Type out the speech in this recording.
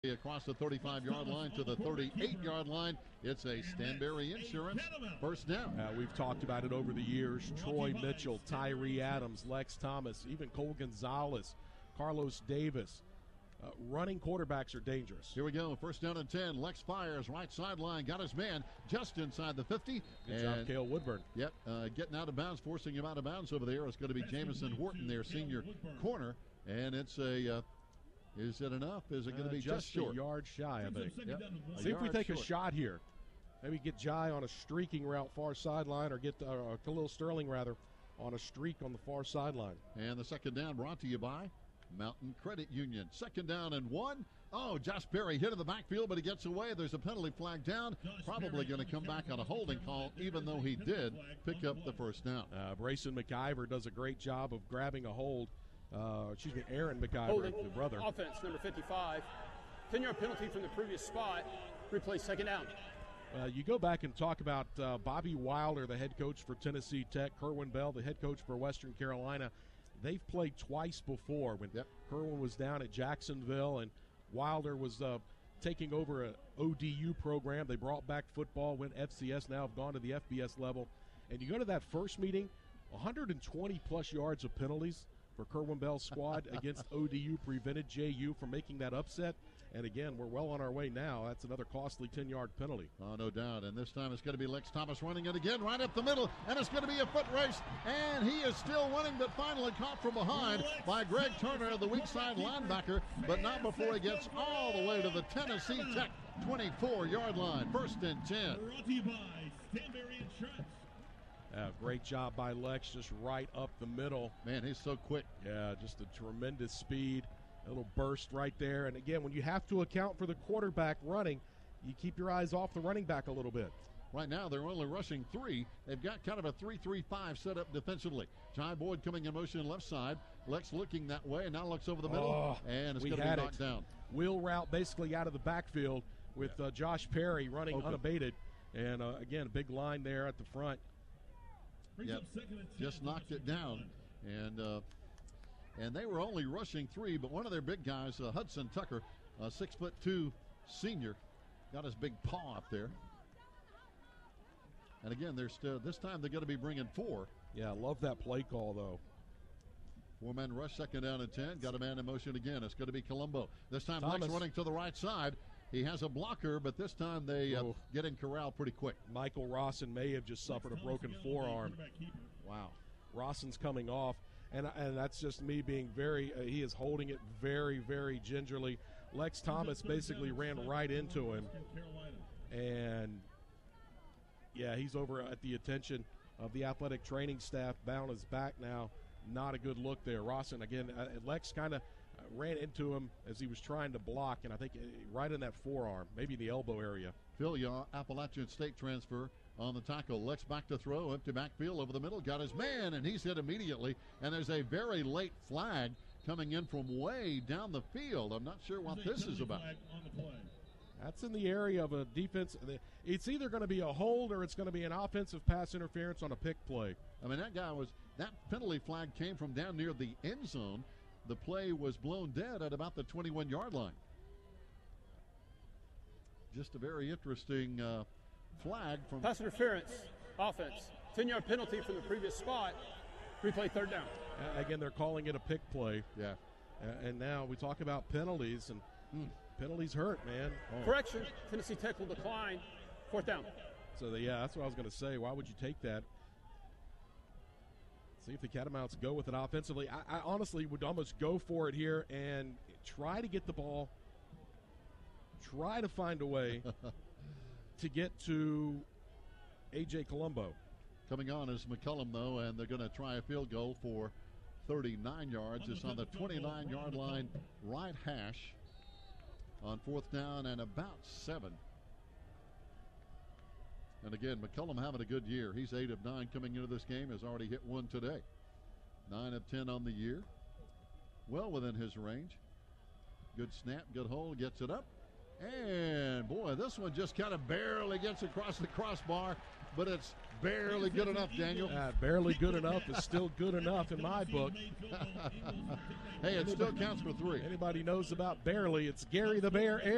across the 35-yard line to the 38-yard line. It's a Stanberry Insurance first down. We've talked about it over the years. Troy Mitchell, Tyree Adams, Lex Thomas, even Cole Gonzalez, Carlos Davis. Running quarterbacks are dangerous. Here we go. First down and 10. Lex fires right sideline. Got his man just inside the 50. Good job, Cale Woodburn. Yep. Getting out of bounds, forcing him out of bounds over there. It's going to be Jamison Horton, their senior corner. And it's a, is it enough? Is it going to be just short? A yard shy, I think. Yep. See if we take a shot here. Maybe get Jai on a streaking route far sideline, or get Khalil Sterling, rather, on a streak on the far sideline. And the second down brought to you by Mountain Credit Union. Second down and 1. Oh, Josh Perry hit in the backfield, but he gets away. There's a penalty flag down. Probably going to come back on a holding call, even though he did pick up the first down. Brayson McIver does a great job of grabbing a hold. Aaron McIver, holding, the brother. Offense, number 55. 10-yard penalty from the previous spot. Replay second down. You go back and talk about Bobby Wilder, the head coach for Tennessee Tech, Kerwin Bell, the head coach for Western Carolina. They've played twice before when Kerwin was down at Jacksonville and Wilder was taking over an ODU program. They brought back football, went FCS, now have gone to the FBS level. And you go to that first meeting, 120-plus yards of penalties for Kerwin Bell's squad against ODU prevented JU from making that upset. And again, we're well on our way now. That's another costly 10-yard penalty. Oh, no doubt. And this time it's going to be Lex Thomas running it again right up the middle. And it's going to be a foot race. And he is still running, but finally caught from behind by Greg Turner, the weak side linebacker. But not before he gets all the way to the Tennessee Tech 24-yard line. First and 10. Brought to you by Stanberry Insurance. Great job by Lex, just right up the middle. Man, he's so quick. Yeah, just a tremendous speed. A little burst right there. And again, when you have to account for the quarterback running, you keep your eyes off the running back a little bit. Right now, they're only rushing 3. They've got kind of a 3-3-5 set up defensively. Jai Boyd coming in motion left side. Lex looking that way, and now looks over the middle, and it's going to be knocked down. Wheel route basically out of the backfield with Josh Perry running unabated. And, again, a big line there at the front. Yep. Just knocked it down. And they were only rushing 3, but one of their big guys, Hudson Tucker, a 6'2" senior, got his big paw up there. And again, they're still this time they're going to be bringing 4. Yeah, I love that play call though. 4-man rush, second down and 10. Got a man in motion again. It's going to be Colombo. This time Lex running to the right side. He has a blocker, but this time they get in corral pretty quick. Michael Rawson may have just suffered a broken forearm. Wow. Rawson's coming off. And that's just me being he is holding it very, very gingerly. Lex Thomas basically ran right into him. And, yeah, he's over at the attention of the athletic training staff, bound his back now. Not a good look there. Rawson, again, Lex kind of ran into him as he was trying to block, and I think right in that forearm, maybe the elbow area. Phil Yaw, Appalachian State transfer on the tackle. Lex back to throw, empty backfield over the middle, got his man, and he's hit immediately. And there's a very late flag coming in from way down the field. I'm not sure what this is about. That's in the area of a defense. It's either going to be a hold or it's going to be an offensive pass interference on a pick play. I mean, that penalty flag came from down near the end zone. The play was blown dead at about the 21-yard line. Just a very interesting flag from pass interference, offense. 10-yard penalty from the previous spot. Replay third down. Again, they're calling it a pick play. Yeah. And now we talk about penalties, and penalties hurt, man. Correction, Tennessee Tech will decline. Fourth down. So, that's what I was going to say. Why would you take that? See if the Catamounts go with it offensively. I honestly would almost go for it here and try to get the ball, try to find a way to get to A.J. Colombo. Coming on is McCullum, though, and they're going to try a field goal for 39 yards. It's on the 29-yard line, right hash, on fourth down and about 7. And again, McCullum having a good year. He's 8 of 9 coming into this game, has already hit 1 today. 9 of 10 on the year. Well within his range. Good snap, good hold, gets it up. And, boy, this one just kind of barely gets across the crossbar, but it's barely good enough, Daniel. Barely good enough is still good enough in my book. Hey, it still counts for 3. Anybody knows about barely, it's Gary the Bear